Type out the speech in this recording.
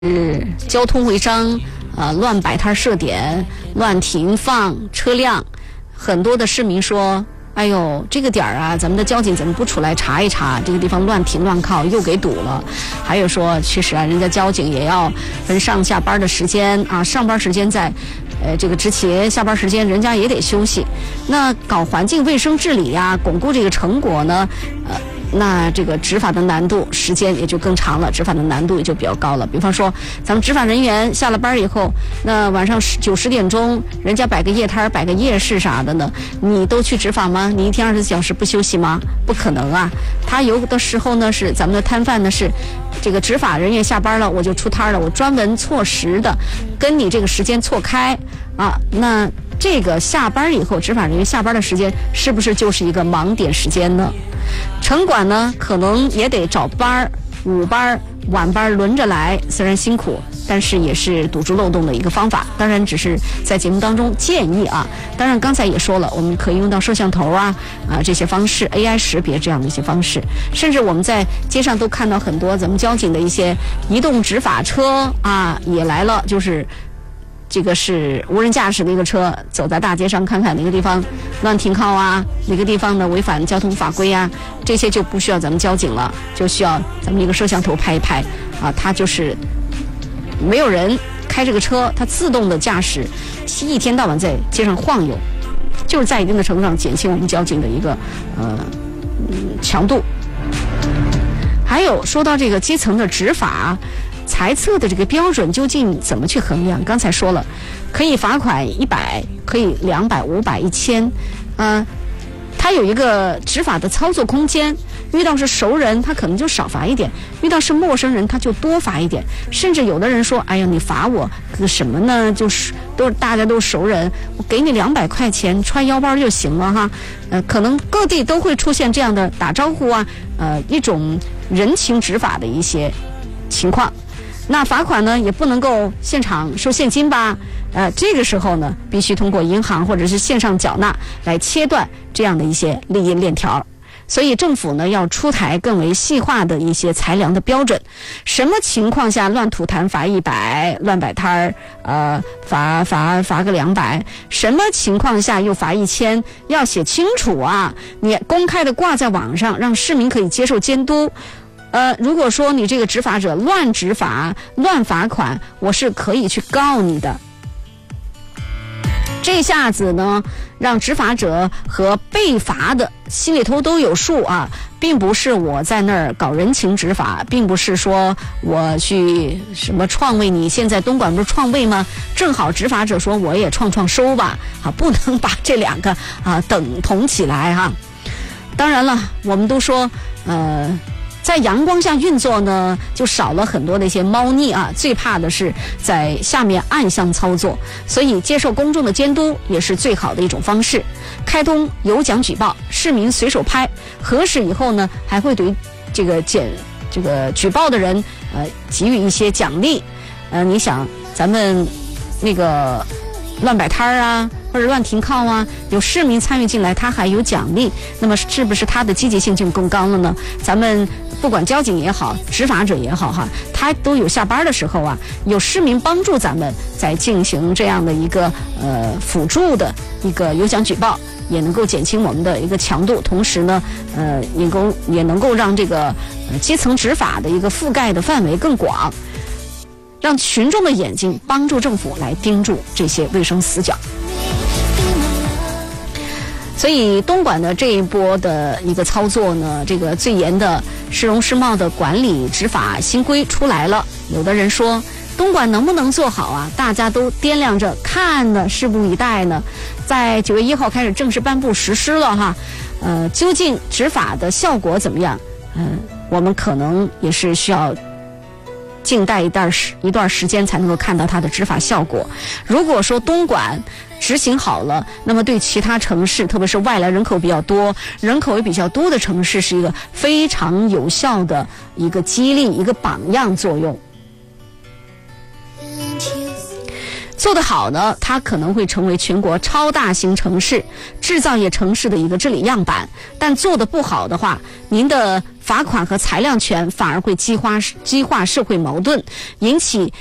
交通违章，乱摆摊设点，乱停放车辆，很多的市民说，哎呦，这个点儿啊，咱们的交警怎么不出来查一查？这个地方乱停乱靠，又给堵了。还有说，确实啊，人家交警也要分上下班的时间啊，上班时间在这个之前，下班时间人家也得休息。那搞环境卫生治理呀，巩固这个成果呢，那这个执法的难度时间也就更长了，执法的难度也就比较高了。比方说，咱们执法人员下了班以后，那晚上9、10点钟，人家摆个夜摊，摆个夜市啥的呢，你都去执法吗？你一天24小时不休息吗？不可能啊！他有的时候呢是咱们的摊贩呢是这个执法人员下班了，我就出摊了，我专门错时的跟你这个时间错开啊。那这个下班以后，执法人员下班的时间是不是就是一个盲点时间呢？城管呢，可能也得找班午班、晚班轮着来，虽然辛苦，但是也是堵住漏洞的一个方法。当然，只是在节目当中建议啊。当然，刚才也说了，我们可以用到摄像头啊这些方式 ，AI 识别这样的一些方式，甚至我们在街上都看到很多咱们交警的一些移动执法车啊也来了，就是这个是无人驾驶的一个车，走在大街上看看哪个地方乱停靠啊，哪个地方呢违反交通法规啊，这些就不需要咱们交警了，就需要咱们一个摄像头拍一拍啊，它就是没有人开这个车，它自动的驾驶，一天到晚在街上晃悠，就是在一定的程度上减轻我们交警的一个强度。还有说到这个基层的执法裁测的这个标准究竟怎么去衡量？刚才说了，可以罚款100，可以200、500、1000，它有一个执法的操作空间。遇到是熟人，他可能就少罚一点；遇到是陌生人，他就多罚一点。甚至有的人说：“哎呀，你罚我个什么呢？就是大家都是熟人，我给你200块钱，揣腰包就行了哈。”可能各地都会出现这样的打招呼啊，一种人情执法的一些情况。那罚款呢，也不能够现场收现金吧？这个时候呢，必须通过银行或者是线上缴纳来切断这样的一些利益链条。所以政府呢要出台更为细化的一些裁量的标准，什么情况下乱吐痰罚100，乱摆摊罚个200，什么情况下又罚1000，要写清楚啊！你公开的挂在网上，让市民可以接受监督。如果说你这个执法者乱执法、乱罚款，我是可以去告你的。这下子呢，让执法者和被罚的心里头都有数啊，并不是我在那儿搞人情执法，并不是说我去什么创卫，你现在东莞不是创卫吗？正好执法者说我也创收吧，不能把这两个等同起来哈。当然了，我们都说在阳光下运作呢，就少了很多的一些猫腻啊。最怕的是在下面暗箱操作，所以接受公众的监督也是最好的一种方式。开通有奖举报，市民随手拍，核实以后呢，还会对这个举报的人给予一些奖励。你想咱们那个乱摆摊啊，或者乱停靠啊，有市民参与进来，他还有奖励，那么是不是他的积极性就更高了呢？咱们不管交警也好，执法者也好哈，他都有下班的时候啊，有市民帮助咱们在进行这样的一个辅助的一个有奖举报，也能够减轻我们的一个强度，同时呢也能够让这个基层执法的一个覆盖的范围更广，让群众的眼睛帮助政府来盯住这些卫生死角。所以东莞的这一波的一个操作呢，这个最严的市容市貌的管理执法新规出来了。有的人说东莞能不能做好啊？大家都掂量着看呢，拭目以待呢。在9月1号开始正式颁布实施了哈，究竟执法的效果怎么样？我们可能也是需要静待一段时间才能够看到它的执法效果。如果说东莞执行好了，那么对其他城市，特别是外来人口比较多、人口也比较多的城市，是一个非常有效的一个激励、一个榜样作用。 做得好呢，它可能会成为全国超大型城市、制造业城市的一个治理样板，但做得不好的话，您的罚款和裁量权反而会激化社会矛盾，引起